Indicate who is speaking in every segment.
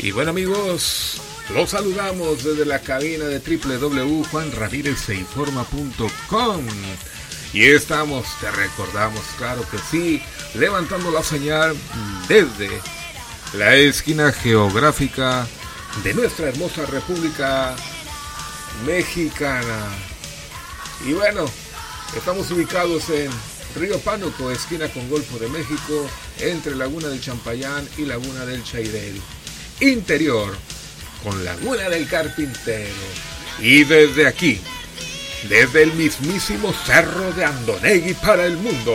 Speaker 1: Y bueno, amigos, los saludamos desde la cabina de www.juanramirezseinforma.com. Y estamos, te recordamos, claro que sí, levantando la señal desde la esquina geográfica de nuestra hermosa República Mexicana. Y bueno, estamos ubicados en Río Pánuco, esquina con Golfo de México, entre Laguna del Champayán y Laguna del Chairel. Interior con Laguna del Carpintero. Y desde aquí, desde el mismísimo Cerro de Andonegui para el mundo,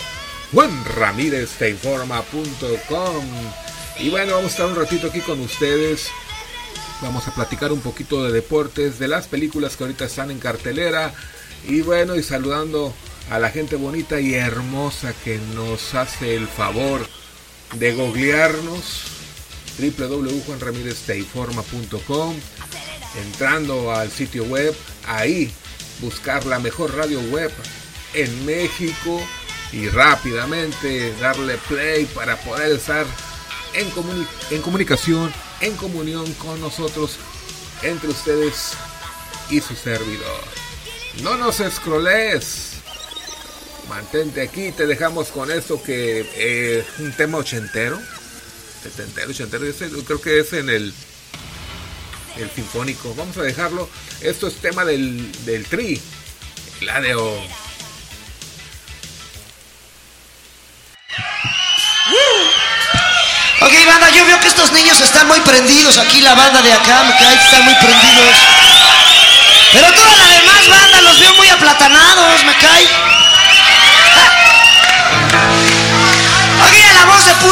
Speaker 1: JuanRamirezTeinforma.com. Y bueno, vamos a estar un ratito aquí con ustedes. Vamos a platicar un poquito de deportes, de las películas que ahorita están en cartelera. Y bueno, y saludando a la gente bonita y hermosa que nos hace el favor de googlearnos, www.juanramirezteinforma.com, entrando al sitio web, ahí buscar la mejor radio web en México y rápidamente darle play para poder estar en comunicación, en comunión con nosotros, entre ustedes y su servidor. No nos escroles, mantente aquí. Te dejamos con esto que es un tema ochentero, creo que es en el sinfónico. Vamos a dejarlo. Esto es tema del Tri, el ADO.
Speaker 2: Ok, banda, yo veo que estos niños están muy prendidos. Aquí la banda de acá, me cae, están muy prendidos. Pero toda la demás banda los veo muy aplatanados, me cae. Ok, la voz de puto